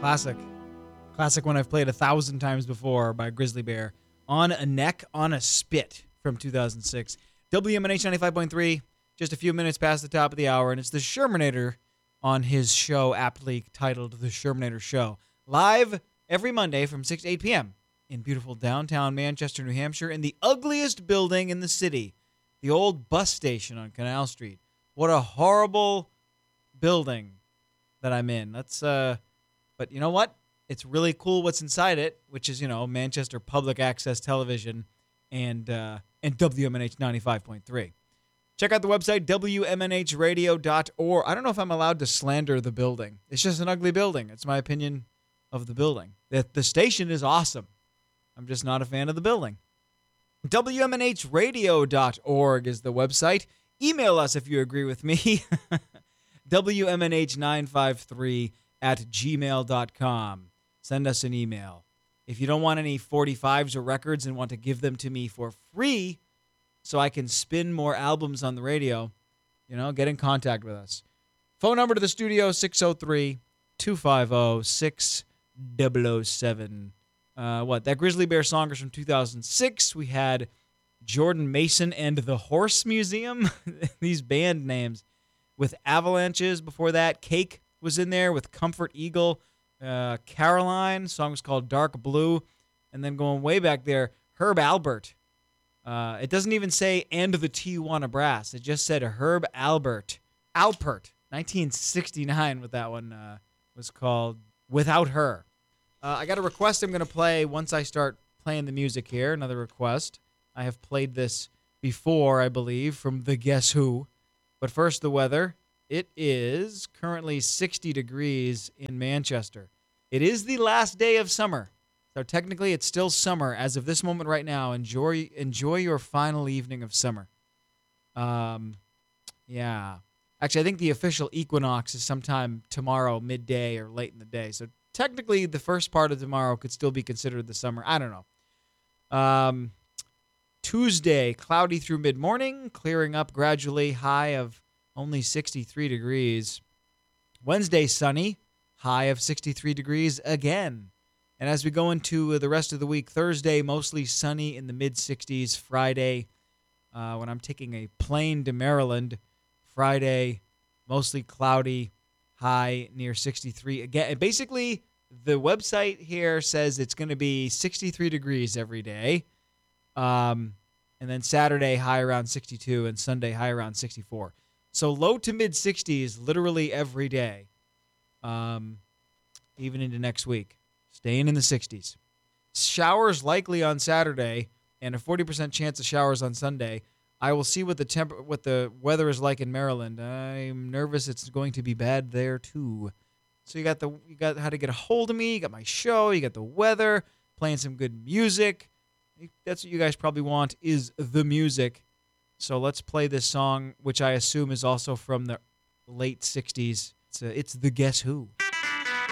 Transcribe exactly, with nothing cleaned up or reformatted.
Classic. Classic one I've played a thousand times before by Grizzly Bear. On a Neck on a Spit from two thousand six. W M N H ninety-five point three, just a few minutes past the top of the hour, and it's the Shermanator on his show, aptly titled The Shermanator Show. Live every Monday from six to eight p.m. in beautiful downtown Manchester, New Hampshire, in the ugliest building in the city, the old bus station on Canal Street. What a horrible building that I'm in. That's, uh, but you know what? It's really cool what's inside it, which is, you know, Manchester Public Access Television and uh, and W M N H ninety-five point three. Check out the website, W M N H radio dot org. I don't know if I'm allowed to slander the building. It's just an ugly building. It's my opinion of the building. The, the station is awesome. I'm just not a fan of the building. W M N H radio dot org is the website. Email us if you agree with me. W M N H nine five three at gmail dot com. Send us an email. If you don't want any forty-fives or records and want to give them to me for free so I can spin more albums on the radio, you know, get in contact with us. Phone number to the studio, six oh three, two five oh, six oh oh seven. Uh, what, that Grizzly Bear song is from two thousand six. We had Jordan Mason and the Horse Museum. These band names. With Avalanches before that. Cake was in there with Comfort Eagle. Uh, Caroline, song was called Dark Blue. And then going way back there, Herb Alpert. Uh, it doesn't even say and the Tijuana Brass. It just said Herb Alpert. Alpert. nineteen sixty-nine with that one uh, was called Without Her. Uh, I got a request I'm going to play once I start playing the music here. Another request. I have played this before, I believe, from the Guess Who. But first, the weather. It is currently sixty degrees in Manchester. It is the last day of summer. So technically, it's still summer as of this moment right now. Enjoy enjoy your final evening of summer. Um, yeah. Actually, I think the official equinox is sometime tomorrow, midday or late in the day. So technically, the first part of tomorrow could still be considered the summer. I don't know. Um, Tuesday, cloudy through mid-morning, clearing up gradually, high of only sixty-three degrees. Wednesday, sunny, high of sixty-three degrees again. And as we go into the rest of the week, Thursday, mostly sunny in the mid-sixties. Friday, uh, when I'm taking a plane to Maryland, Friday, mostly cloudy, high near sixty-three. Again, basically, the website here says it's going to be sixty-three degrees every day. Um, and then Saturday, high around sixty-two, and Sunday, high around sixty-four. So low to mid-sixties literally every day, um, even into next week. Staying in the sixties. Showers likely on Saturday, and a forty percent chance of showers on Sunday. I will see what the temp- what the weather is like in Maryland. I'm nervous it's going to be bad there too. So you got the you got how to get a hold of me. You got my show. You got the weather. Playing some good music. That's what you guys probably want is the music. So let's play this song, which I assume is also from the late sixties. It's, uh, it's the Guess Who.